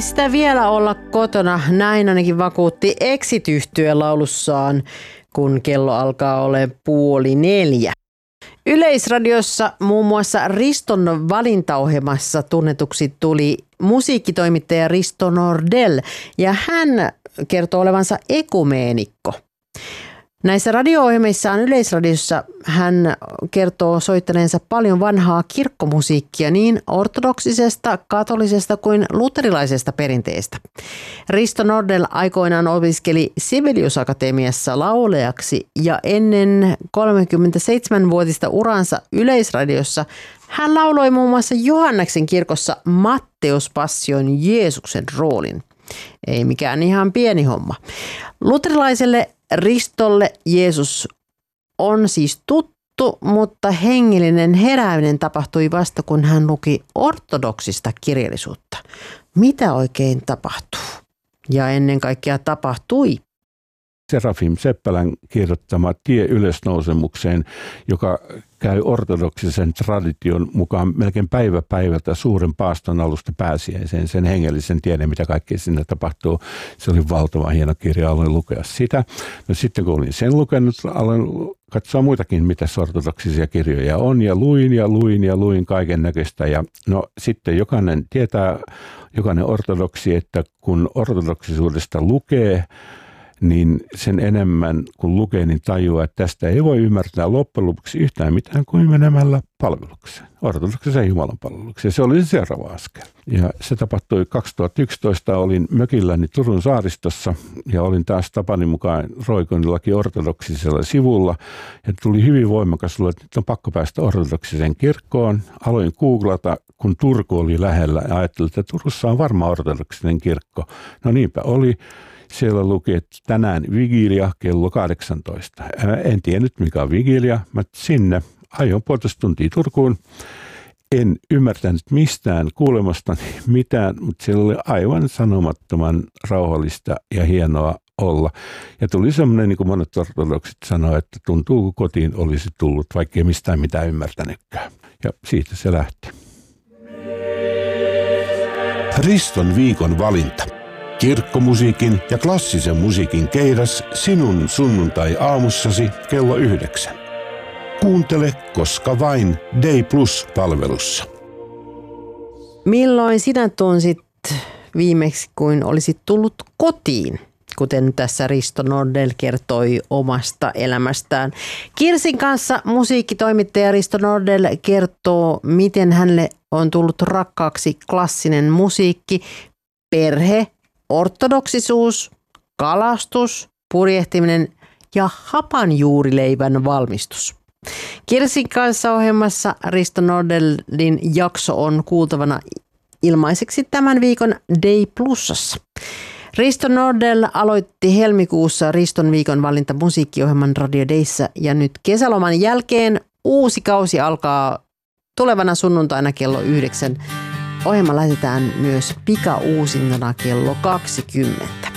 Ei sitä vielä olla kotona, näin ainakin vakuutti Exit-yhtye laulussaan, kun kello alkaa olla 3:30. Yleisradiossa muun muassa Riston valintaohjelmassa tunnetuksi tuli musiikkitoimittaja Risto Nordell ja hän kertoo olevansa ekumeenikko. Näissä radio-ohjelmissaan Yleisradiossa hän kertoo soittaneensa paljon vanhaa kirkkomusiikkia niin ortodoksisesta, katolisesta kuin luterilaisesta perinteestä. Risto Nordell aikoinaan opiskeli Sibelius Akatemiassa laulajaksi ja ennen 37-vuotista uransa Yleisradiossa hän lauloi muun muassa Johanneksen kirkossa Matteus Passion Jeesuksen roolin. Ei mikään ihan pieni homma. Luterilaiselle Ristolle Jeesus on siis tuttu, mutta hengellinen herääminen tapahtui vasta, kun hän luki ortodoksista kirjallisuutta. Mitä oikein tapahtuu? Ja ennen kaikkea tapahtui. Serafim Seppälän kirjoittama Tie ylösnousemukseen, joka käy ortodoksisen tradition mukaan melkein päivä päivältä suuren paaston alusta pääsiäiseen, sen hengellisen tiedon, mitä kaikkea sinne tapahtuu. Se oli valtavan hieno kirja, aloin lukea sitä. No sitten kun olin sen lukenut, aloin katsoa muitakin, mitä ortodoksisia kirjoja on, ja luin kaiken näköistä. Ja no sitten jokainen ortodoksi, että kun ortodoksisuudesta lukee, niin sen enemmän kun lukee, niin tajuaa, että tästä ei voi ymmärtää loppujen lopuksi yhtään mitään kuin menemällä palvelukseen, ortodoksisen Jumalan palvelukseen. Se oli se seuraava askel. Ja se tapahtui 2011, olin mökilläni Turun saaristossa ja olin taas tapani mukaan Roikonillakin ortodoksisella sivulla. Ja tuli hyvin voimakas, että nyt on pakko päästä ortodoksiseen kirkkoon. Aloin googlata, kun Turku oli lähellä ja ajattelin, että Turussa on varmaan ortodoksinen kirkko. No niinpä oli. Siellä luki, että tänään vigilia kello 18. En tiennyt mikä on vigilia, mutta sinne ajoin 1,5 tuntia Turkuun. En ymmärtänyt mistään kuulemastani mitään, mutta siellä oli aivan sanomattoman rauhallista ja hienoa olla. Ja tuli semmoinen, niin kuin monet ortodoksit sanoo, että tuntuu kun kotiin olisi tullut, vaikka ei mistään mitään ymmärtänytkään. Ja siitä se lähti. Riston viikon valinta. Kirkkomusiikin ja klassisen musiikin keidas sinun sunnuntai-aamussasi kello 9. Kuuntele koska vain Day Plus-palvelussa. Milloin sinä tunsit viimeksi, kuin olisit tullut kotiin? Kuten tässä Risto Nordell kertoi omasta elämästään. Kirsin kanssa musiikkitoimittaja Risto Nordell kertoo, miten hänelle on tullut rakkaaksi klassinen musiikki, perhe, ortodoksisuus, kalastus, purjehtiminen ja hapanjuurileivän valmistus. Kirsin kanssa ohjelmassa Risto Nordellin jakso on kuultavana ilmaiseksi tämän viikon Day Plusassa. Risto Nordell aloitti helmikuussa Riston viikon valinta musiikkiohjelman Radio Dayssä ja nyt kesäloman jälkeen uusi kausi alkaa tulevana sunnuntaina kello 9. Ohjelma lähetetään myös pikauusintana kello 20.